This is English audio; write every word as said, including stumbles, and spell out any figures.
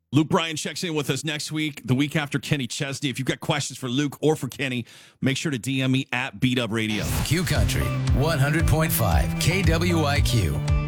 Luke Bryan checks in with us next week, the week after Kenny Chesney. If you've got questions for Luke or for Kenny, make sure to D M me at Beat Up Radio. Q Country, one hundred point five K W I Q.